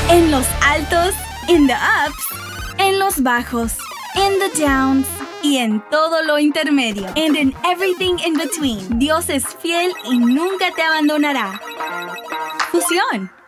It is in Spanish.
En los altos, in the ups, en los bajos, in the downs y en todo lo intermedio. And in everything in between. Dios es fiel y nunca te abandonará. Fusión.